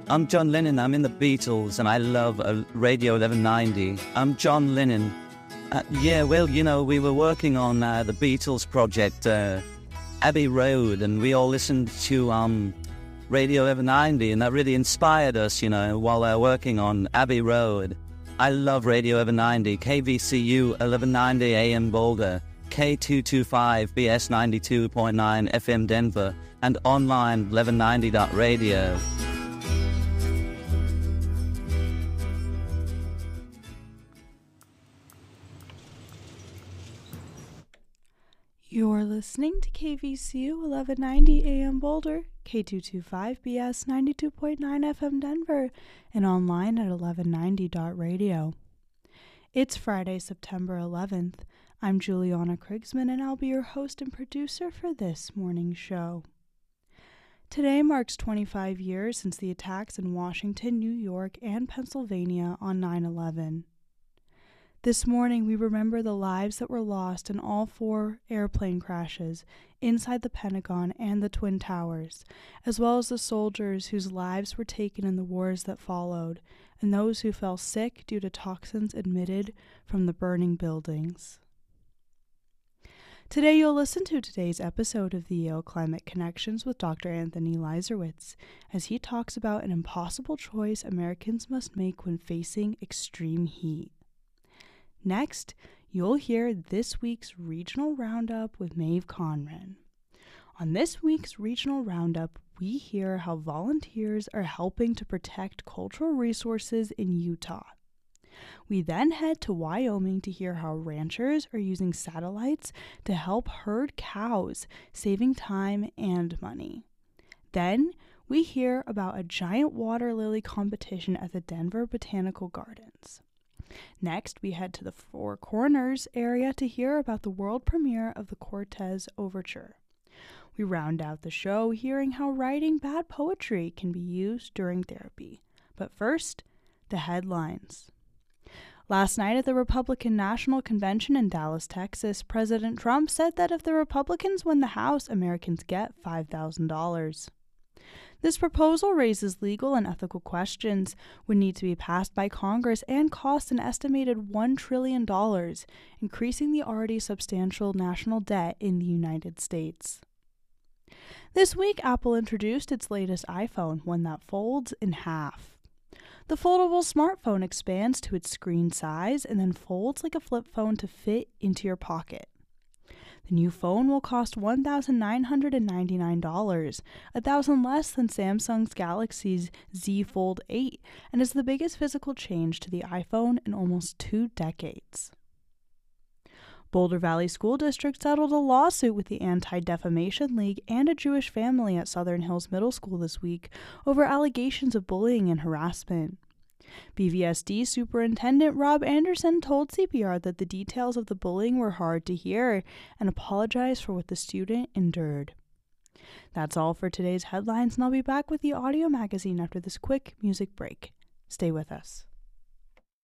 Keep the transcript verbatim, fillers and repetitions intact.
I'm John Lennon. I'm in the Beatles, and I love uh, Radio eleven ninety. I'm John Lennon. Uh, yeah, well, you know, we were working on uh, the Beatles project, uh, Abbey Road, and we all listened to um, Radio eleven ninety, and that really inspired us, you know, while we were working on Abbey Road. I love Radio eleven ninety, K V C U eleven ninety A M Boulder, K two twenty-five B S ninety-two point nine F M Denver, and online eleven ninety dot radio. You're listening to K V C U eleven ninety A M Boulder, K two twenty-five B S ninety-two point nine F M Denver, and online at eleven ninety dot radio. It's Friday, September eleventh. I'm Juliana Krigsman, and I'll be your host and producer for this morning's show. Today marks twenty-five years since the attacks in Washington, New York, and Pennsylvania on nine eleven. This morning, we remember the lives that were lost in all four airplane crashes inside the Pentagon and the Twin Towers, as well as the soldiers whose lives were taken in the wars that followed, and those who fell sick due to toxins emitted from the burning buildings. Today, you'll listen to today's episode of the Yale Climate Connections with Doctor Anthony Leiserowitz, as he talks about an impossible choice Americans must make when facing extreme heat. Next, you'll hear this week's Regional Roundup with Maeve Conran. On this week's Regional Roundup, we hear how volunteers are helping to protect cultural resources in Utah. We then head to Wyoming to hear how ranchers are using satellites to help herd cows, saving time and money. Then, we hear about a giant water lily competition at the Denver Botanical Gardens. Next, we head to the Four Corners area to hear about the world premiere of the Cortez Overture. We round out the show hearing how writing bad poetry can be used during therapy. But first, the headlines. Last night at the Republican National Convention in Dallas, Texas, President Trump said that if the Republicans win the House, Americans get five thousand dollars. This proposal raises legal and ethical questions, would need to be passed by Congress, and cost an estimated one trillion dollars, increasing the already substantial national debt in the United States. This week, Apple introduced its latest iPhone, one that folds in half. The foldable smartphone expands to its screen size and then folds like a flip phone to fit into your pocket. The new phone will cost one thousand nine hundred ninety-nine dollars, one thousand dollars less than Samsung's Galaxy Z Fold eight, and is the biggest physical change to the iPhone in almost two decades. Boulder Valley School District settled a lawsuit with the Anti-Defamation League and a Jewish family at Southern Hills Middle School this week over allegations of bullying and harassment. B V S D Superintendent Rob Anderson told C P R that the details of the bullying were hard to hear and apologized for what the student endured. That's all for today's headlines, and I'll be back with the audio magazine after this quick music break. Stay with us.